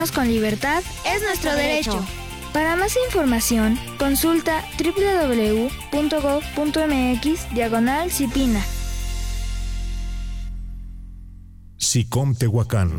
con libertad es nuestro derecho. Para más información, consulta www.gov.mx/Cipina. SICOM Tehuacán.